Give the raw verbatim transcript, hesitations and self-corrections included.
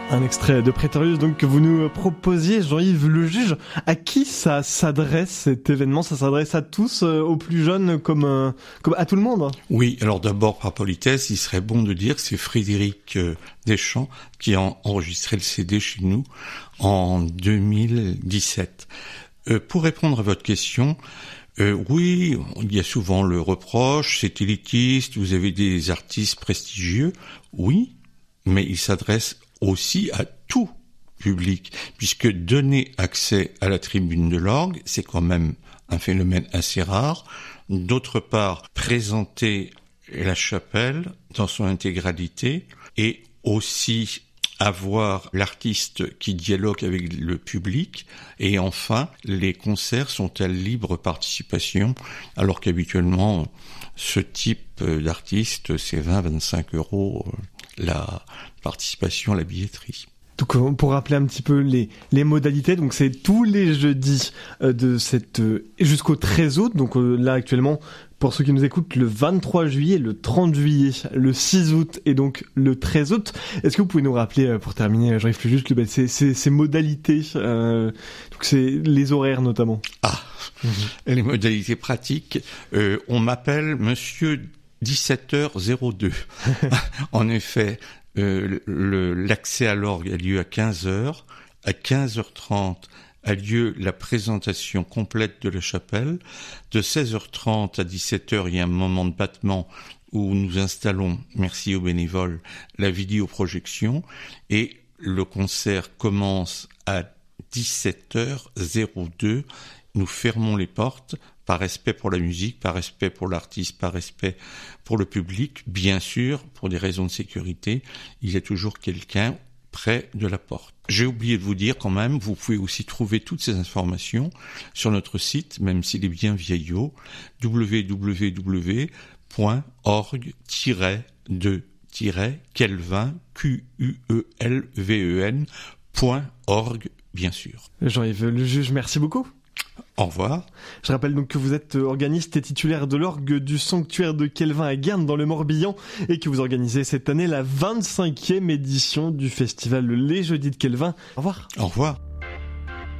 Un extrait de Praetorius donc que vous nous proposiez, Jean-Yves le juge. À qui ça s'adresse cet événement ? Ça s'adresse à tous, euh, aux plus jeunes comme, euh, comme à tout le monde ? Oui, alors d'abord par politesse, il serait bon de dire que c'est Frédéric euh, Deschamps qui a enregistré le C D chez nous en deux mille dix-sept. Euh, pour répondre à votre question, euh, oui, il y a souvent le reproche, c'est élitiste, vous avez des artistes prestigieux, oui, mais il s'adresse aussi à tout public, puisque donner accès à la tribune de l'orgue, c'est quand même un phénomène assez rare. D'autre part, présenter la chapelle dans son intégralité et aussi avoir l'artiste qui dialogue avec le public. Et enfin, les concerts sont à libre participation, alors qu'habituellement, ce type d'artiste, c'est vingt à vingt-cinq euros la participation à la billetterie. Donc pour rappeler un petit peu les les modalités, donc c'est tous les jeudis euh, de cette euh, jusqu'au treize août. Donc euh, là actuellement, pour ceux qui nous écoutent, le vingt-trois juillet, le trente juillet, le six août et donc le treize août. Est-ce que vous pouvez nous rappeler euh, pour terminer, Jean-Yves le juge, que, bah, ces, ces ces modalités, euh, donc c'est les horaires notamment. Ah, mmh. Les modalités pratiques. Euh, on m'appelle Monsieur dix-sept heures zéro deux. En effet, euh, le, l'accès à l'orgue a lieu à quinze heures. À quinze heures trente a lieu la présentation complète de la chapelle. De seize heures trente à dix-sept heures, il y a un moment de battement où nous installons, merci aux bénévoles, la vidéoprojection. Et le concert commence à dix-sept heures zéro deux. Nous fermons les portes par respect pour la musique, par respect pour l'artiste, par respect pour le public. Bien sûr, pour des raisons de sécurité, il y a toujours quelqu'un près de la porte. J'ai oublié de vous dire quand même, vous pouvez aussi trouver toutes ces informations sur notre site, même s'il est bien vieillot, w w w point org tiret de tiret kelvin, Q U E L V E N, point org, bien sûr. Jean-Yves le juge, merci beaucoup. Au revoir. Je rappelle donc que vous êtes organiste et titulaire de l'orgue du sanctuaire de Kelvin à Guernes dans le Morbihan et que vous organisez cette année la vingt-cinquième édition du festival Les Jeudis de Kelvin. Au revoir. Au revoir.